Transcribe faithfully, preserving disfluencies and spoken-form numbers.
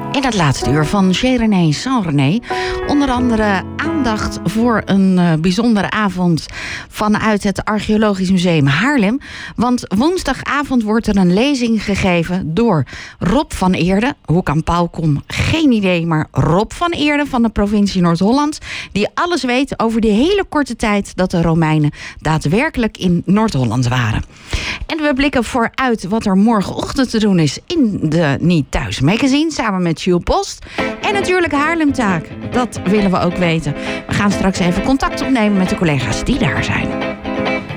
In het laatste uur van Chez Saint René. Onder andere aandacht voor een uh, bijzondere avond vanuit het Archeologisch Museum Haarlem. Want woensdagavond wordt er een lezing gegeven door Rob van Eerde. Hoe ik aan Paul kom, geen idee, maar Rob van Eerde van de provincie Noord-Holland. Die alles weet over die hele korte tijd dat de Romeinen daadwerkelijk in Noord-Holland waren. En we blikken vooruit wat er morgenochtend te doen is in de Niet Thuis magazine. Samen met Jules Post. En natuurlijk Haarlemtaak. Dat willen we ook weten. We gaan straks even contact opnemen met de collega's die daar zijn.